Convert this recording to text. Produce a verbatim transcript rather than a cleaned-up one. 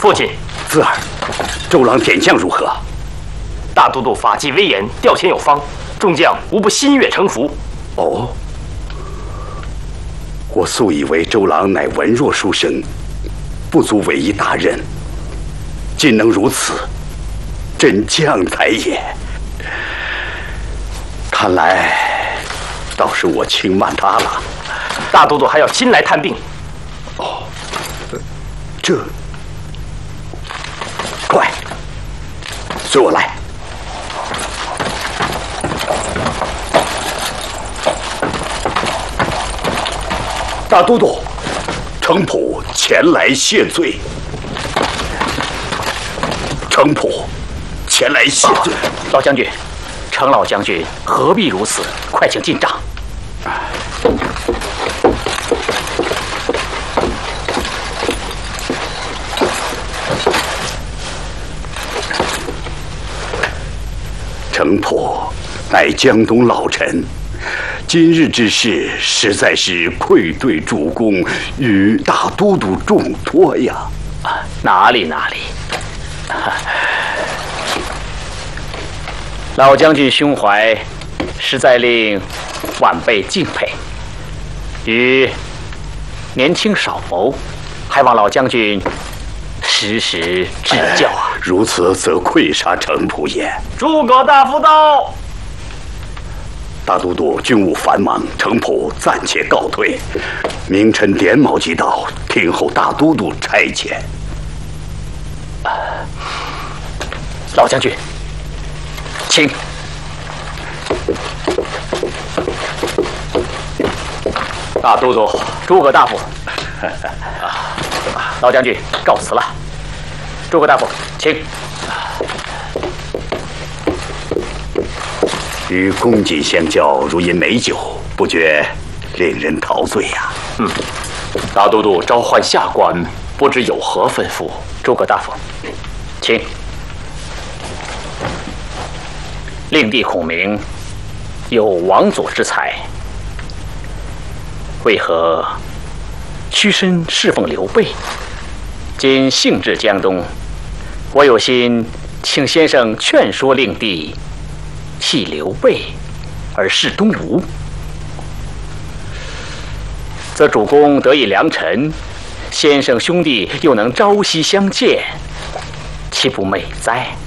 父亲， 子儿，周郎点将如何？ 大都督法纪威严，调遣有方，众将无不心悦诚服。 哦，我素以为周郎乃文弱书生，不足委一大任，今能如此，真将才也。看来倒是我轻慢他了。 大都督还要亲来探病。 哦，这快，随我来。大都督，程普前来谢罪。程普前来谢罪。 啊、老将军，程老将军何必如此？快请进帐。 程普乃江东老臣，今日之事实在是愧对主公与大都督重托呀！ 啊，哪里哪里，老将军胸怀实在令晚辈敬佩。余年轻少谋，还望老将军时时指教啊！ 哎、如此则愧杀程普也。 诸葛大夫到。 大都督军务繁忙，程普暂且告退。明晨点卯即到，听候大都督差遣。 老将军，请。大都督，诸葛大夫。老将军告辞了。诸葛大夫，请。 与公瑾相交，如饮美酒，不觉令人陶醉呀、啊。 嗯，大都督召唤下官，不知有何吩咐？ 诸葛大夫，请。令弟孔明有王佐之才，为何屈身侍奉刘备？今兴至江东，我有心请先生劝说令弟弃刘备而事东吴，则主公得以良臣，先生兄弟又能朝夕相见，岂不美哉？